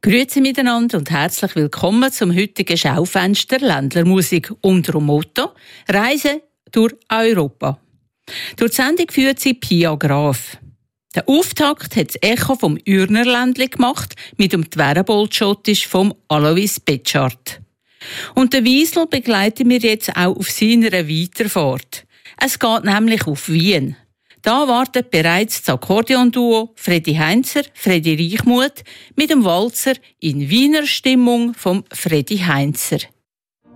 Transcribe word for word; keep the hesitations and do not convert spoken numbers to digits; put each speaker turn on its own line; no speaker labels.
Grüezi miteinander und herzlich willkommen zum heutigen Schaufenster Ländlermusik unter dem Motto «Reise durch Europa». Durch die Sendung führt sie Pia Graf. Den Auftakt hat das Echo vom Ürnerländli gemacht mit dem Twerrenbold-Schottisch vom Alois Betschart. Und den Wiesel begleiten wir jetzt auch auf seiner Weiterfahrt. Es geht nämlich auf Wien. Da wartet bereits das Akkordeonduo Freddy Heinzer, Freddy Reichmuth mit dem Walzer in Wiener Stimmung vom Freddy Heinzer.